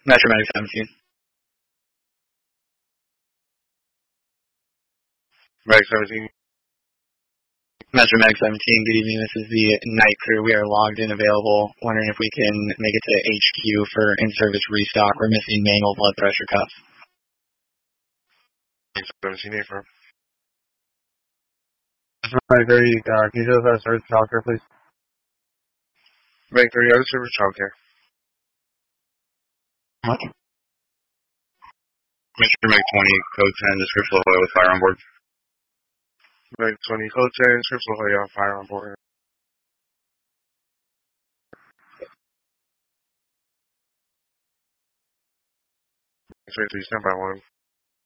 Metro Mag 17. Mag 17. Metro Mag 17, good evening. This is the night crew. We are logged in available. Wondering if we can make it to HQ for in-service restock. We're missing manual blood pressure cuffs. Mag 17, affirm. Mag 30, can you tell us how to service childcare, please? Mag 30, out of service childcare. What? Mr. Mag 20, code 10, description of oil with fire on board. Mag 20, code 10, description of oil, fire on board. X-ray 3, stand by 1.